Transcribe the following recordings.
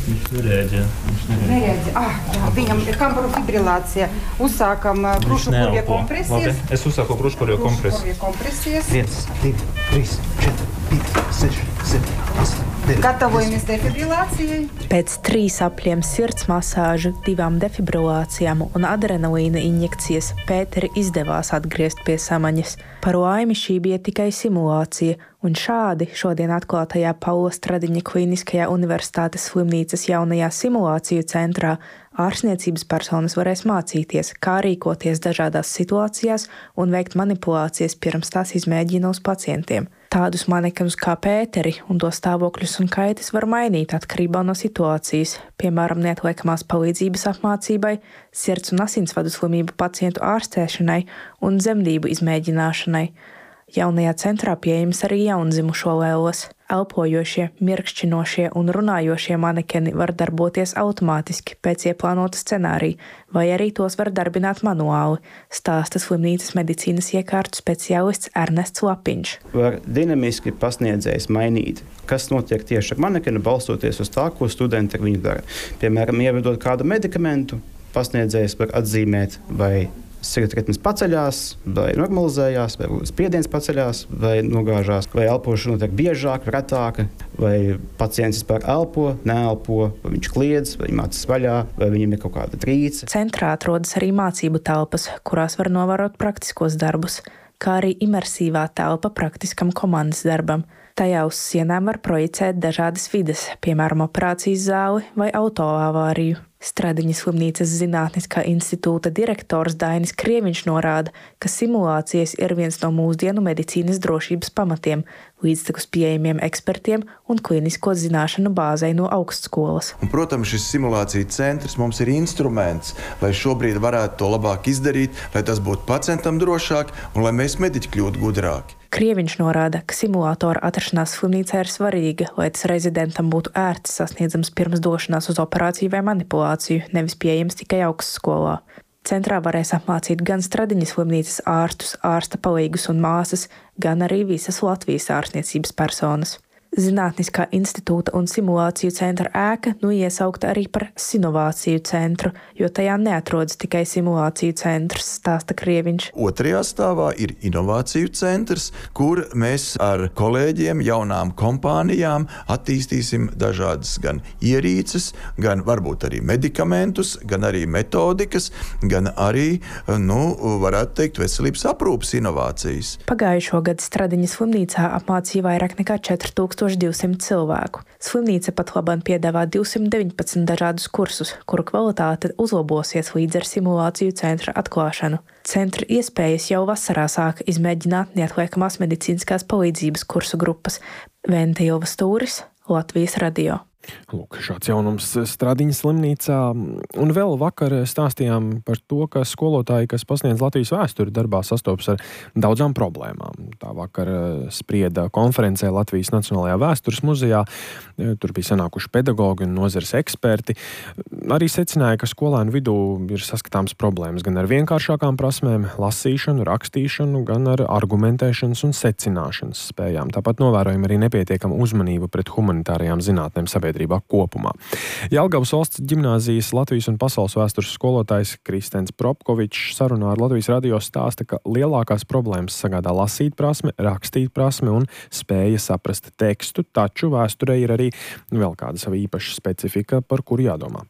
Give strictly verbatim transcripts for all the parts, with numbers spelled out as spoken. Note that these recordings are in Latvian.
Viņš nereaģē. Viņš nereaģē. Nereaģē. Ah, jā, viņam ir kambaru fibrilācija. Uzsākam krušukurja kompresijas. Labi, es uzsāku krušukurja kompresijas. kompresijas. viens, divi, trīs, četri, pieci, seši, septiņi, astoņi, deviņi. Gatavojamies defibrilācijai. Pēc trīs apļiem sirds masāžu, divām defibrilācijām un adrenalīna injekcijas Pēteri izdevās atgriezt pie samaņas. Par laimi šī bija tikai simulācija, un šādi šodien atklātajā Paula Stradiņa Kliniskajā universitātes slimnīcas jaunajā simulāciju centrā ārstniecības personas varēs mācīties, kā rīkoties dažādās situācijās un veikt manipulācijas pirms tās izmēģina uz pacientiem. Tādus manekenus kā Pēteri un to stāvokļus un kaitas var mainīt atkarībā no situācijas, piemēram, neatliekamās palīdzības apmācībai, sirds un asinsvadu slimību pacientu ārstēšanai un dzemdību izmēģināšanai. Jaunajā centrā pieejams arī jaundzimušo lēles. Elpojošie, mirkšķinošie un runājošie manekeni var darboties automātiski pēc ieplānota scenārija, vai arī tos var darbināt manuāli, stāsta slimnīcas medicīnas iekārtu speciālists Ernests Lapiņš. Var dinamiski pasniedzējs mainīt, kas notiek tieši ar manekenu, balstoties uz tā, ko studenti ar viņu dara. Piemēram, ievedot kādu medikamentu, pasniedzējs var atzīmēt, vai sirds ritms paceļās, vai normalizējās, vai spiediens paceļās, vai nogāžās, vai elpošana notiek biežāk, retāka, vai pacients vispār elpo, neelpo, vai viņš kliedz, vai viņam acis vaļā, vai viņam ir kaut kāda trīce. Centrā atrodas arī mācību telpas, kurās var novērot praktiskos darbus, kā arī imersīvā telpa praktiskam komandas darbam. Tajā uz sienām var projicēt dažādas vides, piemēram, operācijas zāli vai autoavāriju. Stradiņas slimnīcas Zinātniskā institūta direktors Dainis Krieviņš norāda, ka simulācijas ir viens no mūsdienu medicīnas drošības pamatiem, līdztekus pieejamiem ekspertiem un klinisko zināšanu bāzei no augstskolas. Un, protams, šis simulācija centrs mums ir instruments, lai šobrīd varētu to labāk izdarīt, lai tas būtu pacientam drošāk un lai mēs mediķi kļūtu gudrāki. Krieviņš norāda, ka simulātora atrašanās slimnīcā ir svarīga, lai tas rezidentam būtu ērti sasniedzams pirms došanās uz operāciju vai manipulāciju, nevis pieejams tikai augstskolā. Centrā varēs apmācīt gan Stradiņas slimnīcas ārstus, ārsta palīgus un māsas, gan arī visas Latvijas ārstniecības personas. Zinātniskā institūta un simulāciju centra ēka nu iesaukta arī par sinovāciju centru, jo tajā neatrodas tikai simulāciju centrs, stāsta Krieviņš. Otrajā stāvā ir inovāciju centrs, kur mēs ar kolēģiem, jaunām kompānijām attīstīsim dažādas gan ierīces, gan varbūt arī medikamentus, gan arī metodikas, gan arī, nu, varētu teikt, veselības aprūpes inovācijas. Pagājušo gadu Stradiņas slimnīcā apmācīja vairāk nekā četri tūkstoši divsimt cilvēku. Slimnīca pat labāk piedāvā divsimt deviņpadsmit dažādus kursus, kuru kvalitāte uzlabosies līdz ar simulāciju centra atklāšanu. Centra iespējas jau vasarā sāka izmēģināt neatliekamās medicīniskās palīdzības kursu grupas. Vente Ilva Stūris, Latvijas radio. Lūk, šāds jaunums Stradiņas slimnīcā. Un vēl vakar stāstījām par to, ka skolotāji, kas pasniedz Latvijas vēsturi darbā, sastopas ar daudzām problēmām. Tā vakar sprieda konferencē Latvijas Nacionālajā vēstures muzejā. Tur bija sanākuši pedagogi un nozares eksperti. Arī secināja, ka skolēnu vidū ir saskatāms problēmas gan ar vienkāršākām prasmēm, lasīšanu, rakstīšanu, gan ar argumentēšanas un secināšanas spējām. Tāpat novērojam arī nepietiekama uzmanība pret humanitārajām zinātnēm sabiedrībā kopumā. Jelgavas valsts ģimnāzijas Latvijas un pasaules vēstures skolotājs Kristens Propkovičs sarunā ar Latvijas radio stāsta, ka lielākās problēmas sagādā lasīt prasme, rakstīt prasme un spēja saprast tekstu, taču vēsturē ir arī vēl kāda sava īpaša specifika, par kuru jādomā.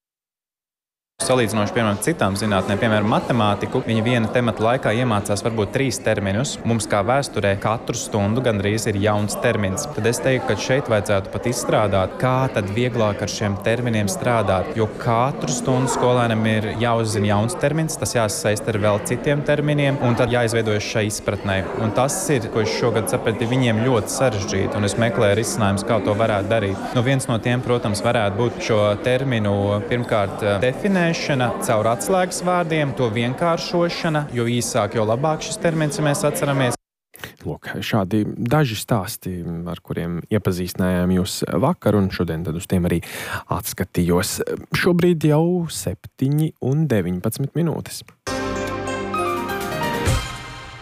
Salīdzinoši, piemēram, citām zinātnēm, piemēram, matemātiku, viņi viena temata laikā iemācās varbūt trīs terminus. Mums kā vēsturē katru stundu gandrīz ir jauns termins. Tad es teiktu, ka šeit vajadzētu pat izstrādāt, kā tad vieglāk ar šiem terminiem strādāt, jo katru stundu skolēnam ir jāuzzina jauns termins, tas jāsasaist ar vēl citiem terminiem, un tad jāizveidojas šai izpratnē. Un tas ir, ko es šogad sapratu, viņiem ļoti sarežģīti, un es meklēju risinājumus, kā to varētu darīt. Nu, viens no tiem, protams, varētu būt šo terminu pirmkārt definēt, caur atslēgas vārdiem, to vienkāršošana, jo īsāk, jo labāk šis termins, ja mēs atceramies. Lūk, šādi daži stāsti, ar kuriem iepazīstinājām jūs vakar, un šodien tad uz tiem arī atskatījos. Šobrīd jau septiņi un deviņpadsmit minūtes.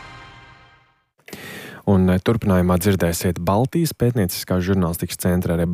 Un turpinājumā dzirdēsiet Baltijas pētnieciskās žurnālistikas centra